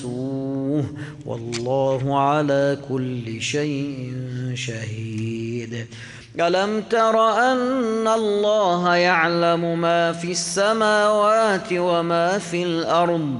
تلمسوه والله على كل شيء شهيد. ألم تر أن الله يعلم ما في السماوات وما في الأرض